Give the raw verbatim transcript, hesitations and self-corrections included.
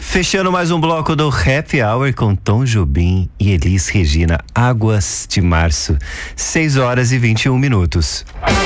Fechando mais um bloco do Happy Hour com Tom Jobim e Elis Regina, Águas de Março, seis horas e vinte e um minutos.